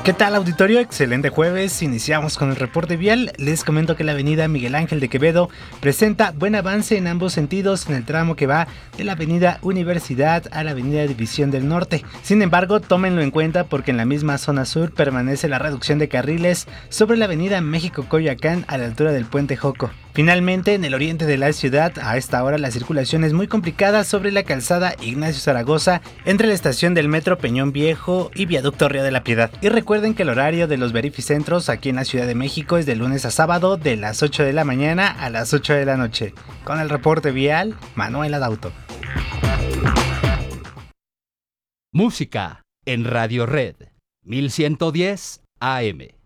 ¿Qué tal, auditorio? Excelente jueves. Iniciamos con el reporte vial. Les comento que la avenida Miguel Ángel de Quevedo presenta buen avance en ambos sentidos en el tramo que va de la avenida Universidad a la avenida División del Norte. Sin embargo, tómenlo en cuenta porque en la misma zona sur permanece la reducción de carriles sobre la avenida México-Coyoacán a la altura del puente Joco. Finalmente, en el oriente de la ciudad, a esta hora la circulación es muy complicada sobre la calzada Ignacio Zaragoza entre la estación del metro Peñón Viejo y viaducto Río de la Piedad. Y recuerden que el horario de los verificentros aquí en la Ciudad de México es de lunes a sábado de las 8 de la mañana a las 8 de la noche. Con el reporte vial, Manuel Adauto. Música en Radio Red 1110 AM.